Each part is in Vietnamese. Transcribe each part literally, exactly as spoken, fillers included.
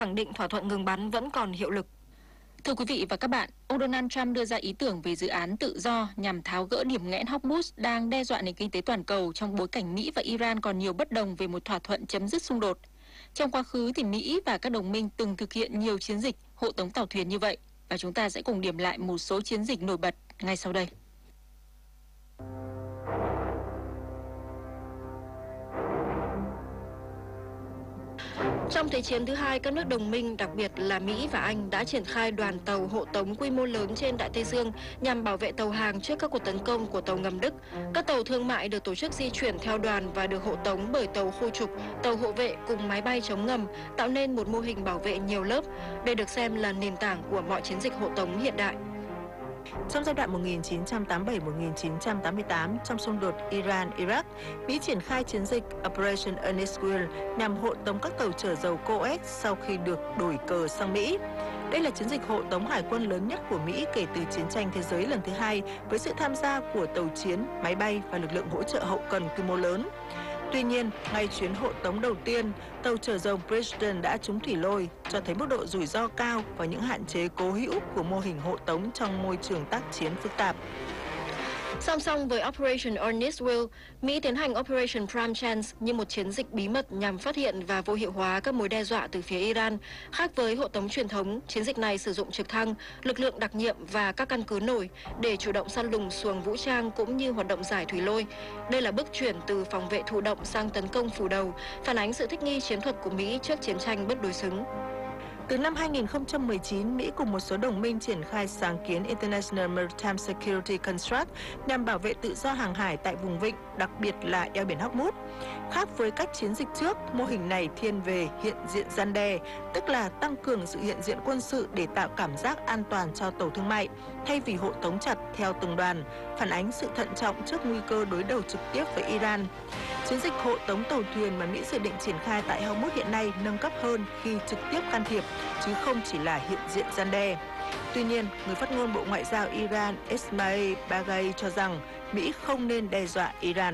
khẳng định thỏa thuận ngừng bắn vẫn còn hiệu lực. Thưa quý vị và các bạn, ông Donald Trump đưa ra ý tưởng về dự án tự do nhằm tháo gỡ điểm nghẽn Hormuz đang đe dọa nền kinh tế toàn cầu trong bối cảnh Mỹ và Iran còn nhiều bất đồng về một thỏa thuận chấm dứt xung đột. Trong quá khứ thì Mỹ và các đồng minh từng thực hiện nhiều chiến dịch hộ tống tàu thuyền như vậy, và chúng ta sẽ cùng điểm lại một số chiến dịch nổi bật ngay sau đây. Trong Thế chiến thứ hai, các nước đồng minh, đặc biệt là Mỹ và Anh, đã triển khai đoàn tàu hộ tống quy mô lớn trên Đại Tây Dương nhằm bảo vệ tàu hàng trước các cuộc tấn công của tàu ngầm Đức. Các tàu thương mại được tổ chức di chuyển theo đoàn và được hộ tống bởi tàu khu trục, tàu hộ vệ cùng máy bay chống ngầm, tạo nên một mô hình bảo vệ nhiều lớp. Đây được xem là nền tảng của mọi chiến dịch hộ tống hiện đại. Trong giai đoạn một nghìn chín trăm tám mươi bảy đến một nghìn chín trăm tám mươi tám, trong xung đột Iran-Iraq, Mỹ triển khai chiến dịch Operation Earnest Will nhằm hộ tống các tàu chở dầu Coes sau khi được đổi cờ sang Mỹ. Đây là chiến dịch hộ tống hải quân lớn nhất của Mỹ kể từ chiến tranh thế giới lần thứ hai, với sự tham gia của tàu chiến, máy bay và lực lượng hỗ trợ hậu cần quy mô lớn. Tuy nhiên, ngay chuyến hộ tống đầu tiên, tàu chở dầu Bridgeton đã trúng thủy lôi, cho thấy mức độ rủi ro cao và những hạn chế cố hữu của mô hình hộ tống trong môi trường tác chiến phức tạp. Song song với Operation Earnest Will, Mỹ tiến hành Operation Prime Chance như một chiến dịch bí mật nhằm phát hiện và vô hiệu hóa các mối đe dọa từ phía Iran. Khác với hộ tống truyền thống, chiến dịch này sử dụng trực thăng, lực lượng đặc nhiệm và các căn cứ nổi để chủ động săn lùng xuồng vũ trang cũng như hoạt động giải thủy lôi. Đây là bước chuyển từ phòng vệ thụ động sang tấn công phủ đầu, phản ánh sự thích nghi chiến thuật của Mỹ trước chiến tranh bất đối xứng. Từ năm hai nghìn không trăm mười chín, Mỹ cùng một số đồng minh triển khai sáng kiến International Maritime Security Construct nhằm bảo vệ tự do hàng hải tại vùng vịnh, đặc biệt là eo biển Hormuz. Khác với các chiến dịch trước, mô hình này thiên về hiện diện răn đe, tức là tăng cường sự hiện diện quân sự để tạo cảm giác an toàn cho tàu thương mại, thay vì hộ tống chặt theo từng đoàn, phản ánh sự thận trọng trước nguy cơ đối đầu trực tiếp với Iran. Chiến dịch hộ tống tàu thuyền mà Mỹ dự định triển khai tại Hormuz hiện nay nâng cấp hơn khi trực tiếp can thiệp, chứ không chỉ là hiện diện răn đe. Tuy nhiên, người phát ngôn Bộ Ngoại giao Iran Esmail Baghai cho rằng Mỹ không nên đe dọa Iran.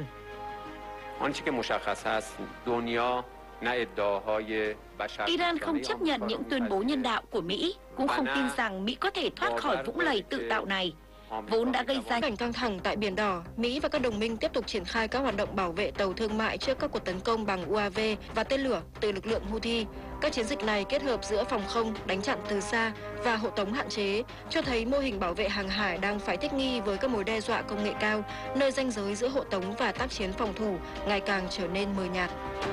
Iran không chấp nhận những tuyên bố nhân đạo của Mỹ, cũng không tin rằng Mỹ có thể thoát khỏi vũng lầy tự tạo này, vốn đã gây ra cảnh căng thẳng tại Biển Đỏ. Mỹ và các đồng minh tiếp tục triển khai các hoạt động bảo vệ tàu thương mại trước các cuộc tấn công bằng u a vê và tên lửa từ lực lượng Houthi. Các chiến dịch này kết hợp giữa phòng không, đánh chặn từ xa và hộ tống hạn chế, cho thấy mô hình bảo vệ hàng hải đang phải thích nghi với các mối đe dọa công nghệ cao, nơi ranh giới giữa hộ tống và tác chiến phòng thủ ngày càng trở nên mờ nhạt.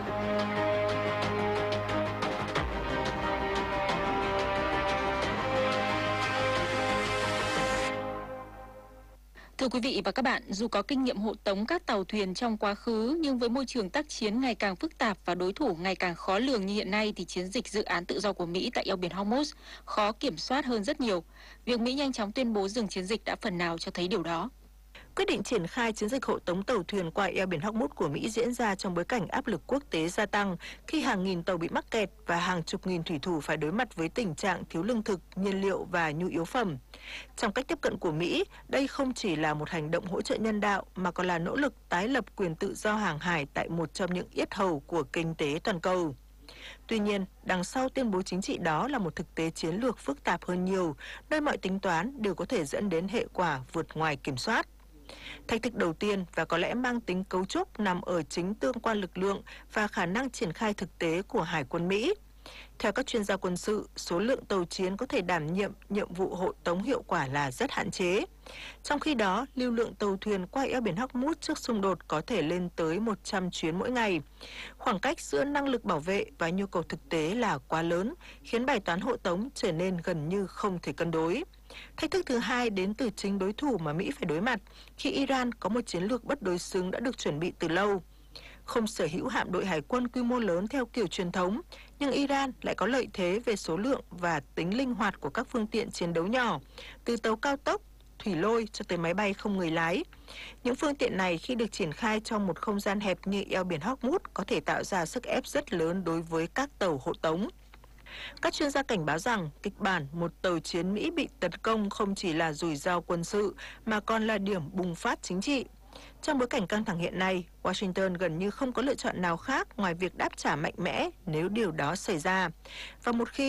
Thưa quý vị và các bạn, dù có kinh nghiệm hộ tống các tàu thuyền trong quá khứ, nhưng với môi trường tác chiến ngày càng phức tạp và đối thủ ngày càng khó lường như hiện nay, thì chiến dịch dự án tự do của Mỹ tại eo biển Hormuz khó kiểm soát hơn rất nhiều. Việc Mỹ nhanh chóng tuyên bố dừng chiến dịch đã phần nào cho thấy điều đó. Quyết định triển khai chiến dịch hộ tống tàu thuyền qua eo biển Hormuz của Mỹ diễn ra trong bối cảnh áp lực quốc tế gia tăng, khi hàng nghìn tàu bị mắc kẹt và hàng chục nghìn thủy thủ phải đối mặt với tình trạng thiếu lương thực, nhiên liệu và nhu yếu phẩm. Trong cách tiếp cận của Mỹ, đây không chỉ là một hành động hỗ trợ nhân đạo mà còn là nỗ lực tái lập quyền tự do hàng hải tại một trong những yết hầu của kinh tế toàn cầu. Tuy nhiên, đằng sau tuyên bố chính trị đó là một thực tế chiến lược phức tạp hơn nhiều, nơi mọi tính toán đều có thể dẫn đến hệ quả vượt ngoài kiểm soát. Thách thức đầu tiên và có lẽ mang tính cấu trúc nằm ở chính tương quan lực lượng và khả năng triển khai thực tế của Hải quân Mỹ. Theo các chuyên gia quân sự, số lượng tàu chiến có thể đảm nhiệm nhiệm vụ hộ tống hiệu quả là rất hạn chế. Trong khi đó, lưu lượng tàu thuyền qua eo biển Hormuz trước xung đột có thể lên tới một trăm chuyến mỗi ngày. Khoảng cách giữa năng lực bảo vệ và nhu cầu thực tế là quá lớn, khiến bài toán hộ tống trở nên gần như không thể cân đối. Thách thức thứ hai đến từ chính đối thủ mà Mỹ phải đối mặt, khi Iran có một chiến lược bất đối xứng đã được chuẩn bị từ lâu. Không sở hữu hạm đội hải quân quy mô lớn theo kiểu truyền thống, nhưng Iran lại có lợi thế về số lượng và tính linh hoạt của các phương tiện chiến đấu nhỏ, từ tàu cao tốc, thủy lôi cho tới máy bay không người lái. Những phương tiện này khi được triển khai trong một không gian hẹp như eo biển Hormuz có thể tạo ra sức ép rất lớn đối với các tàu hộ tống. Các chuyên gia cảnh báo rằng kịch bản một tàu chiến Mỹ bị tấn công không chỉ là rủi ro quân sự mà còn là điểm bùng phát chính trị. Trong bối cảnh căng thẳng hiện nay, Washington gần như không có lựa chọn nào khác ngoài việc đáp trả mạnh mẽ nếu điều đó xảy ra. Và một khi